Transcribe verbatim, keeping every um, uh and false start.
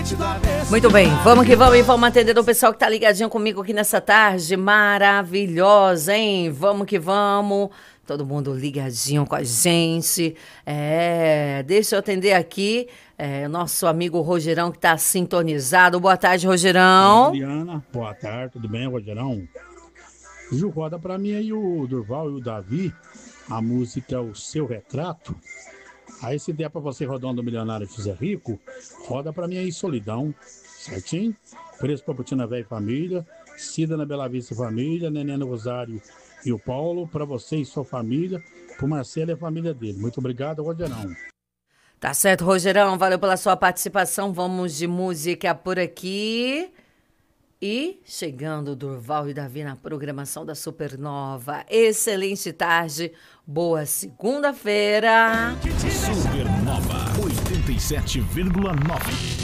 Muito bem, vamos que vamos e vamos atender o pessoal que tá ligadinho comigo aqui nessa tarde maravilhosa, hein? Vamos que vamos, todo mundo ligadinho com a gente. É, deixa eu atender aqui é, nosso amigo Rogerão que tá sintonizado. Boa tarde, Rogerão. Adriana, boa tarde, tudo bem, Rogerão? Ju, roda pra mim aí o Durval e o Davi, a música O Seu Retrato. Aí se der pra você rodar do Milionário José Rico, roda pra mim aí Solidão, certinho? Preço pra Putina Velha Família, Cida na Bela Vista Família, Nenê no Rosário e o Paulo, pra você e sua família, pro Marcelo e a família dele. Muito obrigado, Rogerão. Tá certo, Rogerão, valeu pela sua participação. Vamos de música por aqui. E chegando Durval e Davi na programação da Supernova. Excelente tarde, boa segunda-feira. Supernova oitenta e sete vírgula nove.